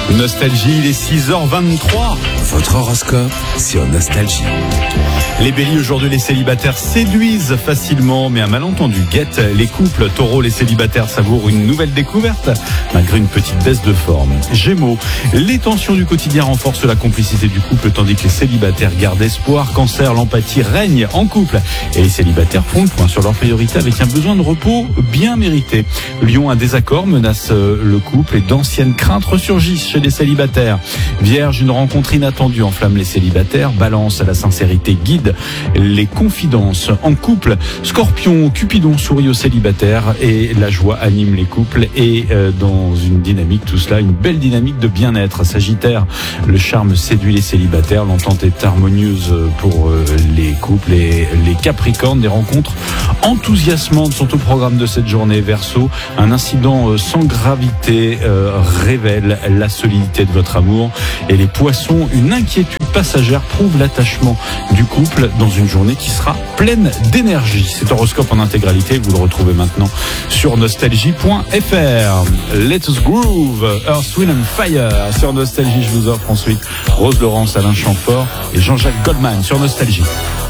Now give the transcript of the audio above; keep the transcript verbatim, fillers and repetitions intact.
Nostalgie, il est six heures vingt-trois. Votre horoscope sur Nostalgie. Les béliers, aujourd'hui, les célibataires séduisent facilement, mais un malentendu guette les couples. Taureau, les célibataires savourent une nouvelle découverte, malgré une petite baisse de forme. Gémeaux, les tensions du quotidien renforcent la complicité du couple, tandis que les célibataires gardent espoir. Cancer, l'empathie règne en couple, et les célibataires font le point sur leurs priorités avec un besoin de repos bien mérité. Lion, un désaccord menace le couple et d'anciennes craintes ressurgissent chez les célibataires. Vierge, une rencontre inattendue enflamme les célibataires. Balance, la sincérité guide les confidences en couple. Scorpion, Cupidon sourit aux célibataires et la joie anime les couples, et euh, dans une dynamique, tout cela, une belle dynamique de bien-être. Sagittaire, le charme séduit les célibataires, l'entente est harmonieuse pour euh, les couples, et les Capricornes, des rencontres enthousiasmantes sont au programme de cette journée. Verseau, un incident euh, sans gravité euh, révèle la solidité de votre amour, et les Poissons, une inquiétude passagère prouve l'attachement du couple dans une journée qui sera pleine d'énergie. Cet horoscope en intégralité, vous le retrouvez maintenant sur nostalgie point f r. Let's groove, Earth, Wind and Fire sur Nostalgie. Je vous offre ensuite Rose Laurence, Alain Chamfort et Jean-Jacques Goldman sur Nostalgie.